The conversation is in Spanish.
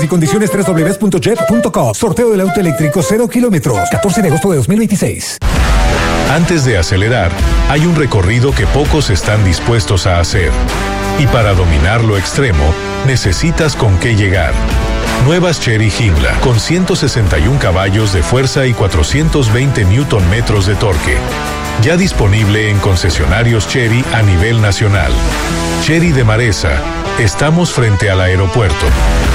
y condiciones www.jet.com. Sorteo del auto eléctrico 0 kilómetros, 14 de agosto de 2026. Antes de acelerar, hay un recorrido que pocos están dispuestos a hacer. Y para dominar lo extremo, necesitas con qué llegar. Nuevas Chery Himla, con 161 caballos de fuerza y 420 Nm de torque. Ya disponible en concesionarios Chery a nivel nacional. Chery de Maresa, estamos frente al aeropuerto.